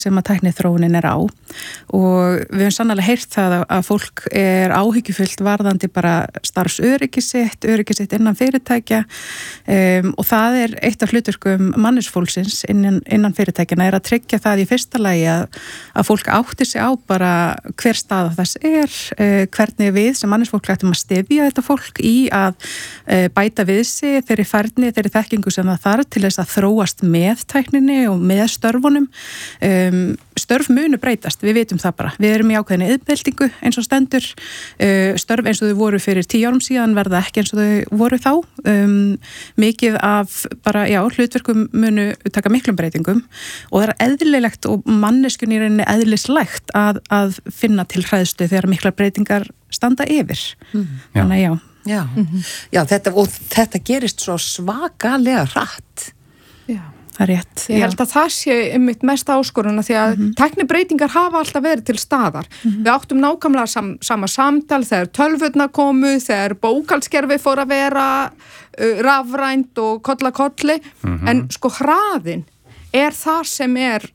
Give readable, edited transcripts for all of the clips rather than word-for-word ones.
sem að tækniþróunin á og við höfum sannlega heyrt það að fólk áhyggjufullt varðandi bara öryggi sitt innan fyrirtækja og það eitt af hlutverkum mannusfólksins innan fyrirtækjana að tryggja það í fyrsta lagi að fólk átti sig á bara hver staða þess hvernig við sem mannusfólk ættum að styðja þetta fólk í að bæta við sig þeirri færni, þeirri þekkingu sem það þarf til þess að þróast með tækninni og með störfunum störf munu breytast, við vitum það bara við erum í ákveðinni iðnbyltingu eins og stendur störf eins og þau voru fyrir 10 árum síðan verða ekki eins og þau voru þá mikið af bara, hlutverkum munu taka miklum breytingum og það eðlilegt og manneskjunni í rauninni eðlislegt að finna til hræðslu þegar miklar breytingar standa yfir þannig Já, þetta gerist svo svakalega hratt það rétt. Ég held að það sé einmitt mest áskoruna því að tæknibreytingar hafa alltaf verið til staðar. Við áttum nákvæmlega sama samtal þegar tölvurnar komu, þegar bókhaldskerfi fór að vera rafrænt og kolli en sko hraðin það sem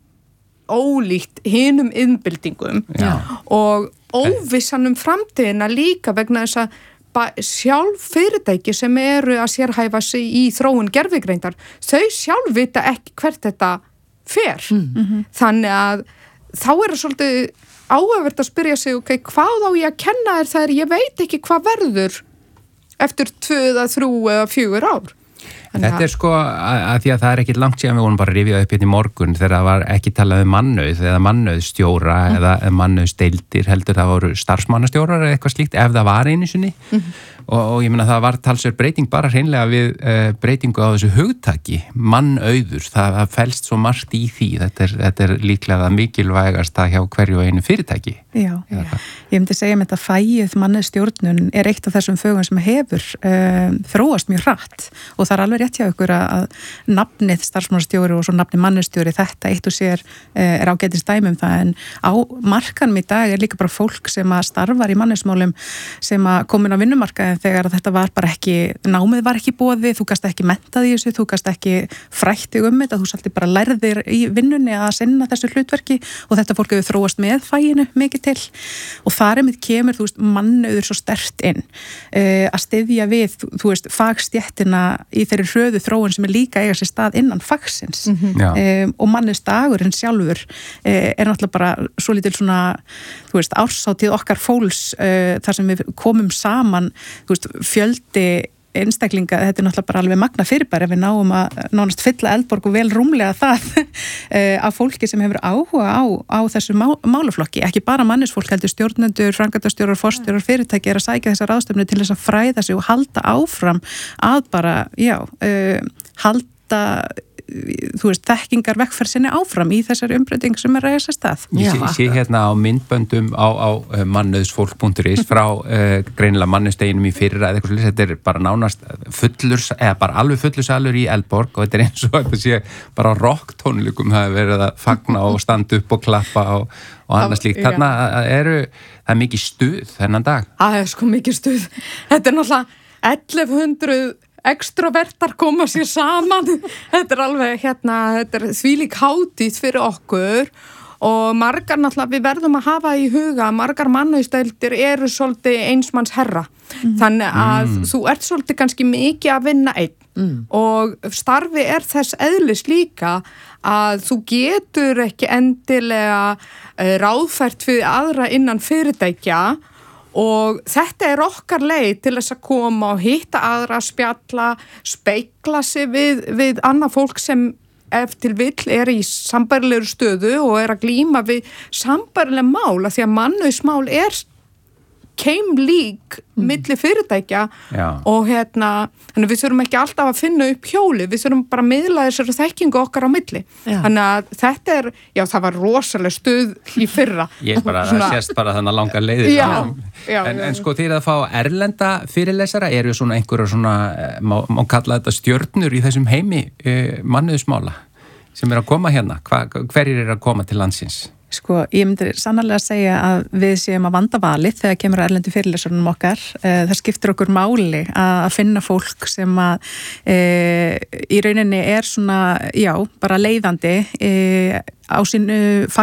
ólíkt hinum iðnbyltingum og óvissan framtíðina líka vegna þess að sjálf fyrirtæki sem eru að sérhæfa sig í þróun gervigreindar, þau sjálf vita ekki hvert þetta fer. Þannig að þá það svolítið áhugavert að spyrja sig, hvað á ég að kenna þér þegar ég veit ekki hvað verður eftir 2 eða 3 eða 4 ár. Þetta sko að því að það ekki langt síðan við vorum bara að rifja upp hérna í morgun þegar það var ekki talað mannauð eða mannauðstjóra eða mannauðsdeildir heldur það voru starfsmannastjórar eða eitthvað slíkt ef það var einu sinni og ég meina það var talsverð breyting bara hreinlega við breytingu á þessu hugtaki mannauður, það felst svo margt í því, þetta líklega mikilvægast að hjá hverju einu fyrirtæki. Já, ég myndi segja með þetta fæið mannauðstjórnun eitt af þessum fögum sem hefur þróast mjög hratt og það alveg rétt hjá ykkur að nafnið starfsmannastjóri og svo nafnið mannauðstjóri þetta eitt og sér ágætis dæmi það en á markanum í dag líka bara fólk sem að starfar í mannauðsmálum sem að komin á vinnumarkaði þegar þetta var bara ekki, námið var ekki boðið, þú gast ekki mentað í þessu, þú gast ekki frætt þig þetta, þú salti bara lærðir í vinnunni að sinna þessu hlutverki og þetta fólk hefur þróast með fæinu mikið til og þar kemur, mannauður svo sterkt inn að styðja við, fagstéttina í þeirri hröðu þróun sem líka eiga sér stað innan fagsins og mannauðsdagurinn sjálfur náttúrulega bara svo lítil svona, árshátíð okkar fólks þar sem við komum saman fjöldi einstaklinga, þetta náttúrulega bara alveg magna fyrirbæri ef við náum að nánast fylla Eldborg og vel rúmlega það af fólki sem hefur áhuga á þessu málaflokki, ekki bara mannisfólk heldur stjórnendur, framkvæmdastjórar, forstjórar fyrirtæki að sækja þessar ráðstefnu til þess að fræða sig og halda áfram að bara, halda þekkingar vekkferð áfram í þessari umbreyting sem að eiga sér stað. Ég sé hérna á myndböndum á mannauðsfólk.is frá greinilega mannauðsteginum í fyrra eða eitthvað, þetta bara nánast bara alveg fullur salur í Eldborg og þetta eins og þetta sé bara rocktónleikum það verið að fagna og standa upp og klappa og annað slíkt. Þarna það mikið stuð þennan dag. Það sko mikið stuð. Þetta náttúrulega 1100 extrovertar koma sér saman þetta alveg þetta þvílík hátíð fyrir okkur og margar náttúrulega við verðum að hafa í huga margar mannauðsdeildir eru svolítið einsmanns herra þannig að þú ert svolítið kannski mikið að vinna einn og starfi þess eðlis líka að þú getur ekki endilega ráðfært við aðra innan fyrirtækja og þetta okkar leið til þess að koma og hitta aðra, spjalla, speikla sig við annað fólk sem ef til vill í sambærilegur stöðu og að glíma við sambærileg mál, af því að mannauðsmál keimlík milli fyrirtækja og þannig við þurfum ekki alltaf að finna upp hjóli, við þurfum bara að miðla þessari þekkingu okkar á milli. Þannig að þetta það var rosalega stuð í fyrra. Ég það sést bara þannig langa leiðir. En sko þegar að fá erlenda fyrirlesara, eru svona einhverja svona, má kalla þetta stjörnur í þessum heimi mannauðsmála sem að koma hérna? Hverjir að koma til landsins? Sko, ég myndi sannarlega að segja að við séum að vanda valið þegar kemur að erlendu fyrirlesarunum okkar. Það skiptir okkur máli að finna fólk sem að í rauninni svona, bara leiðandi á sínu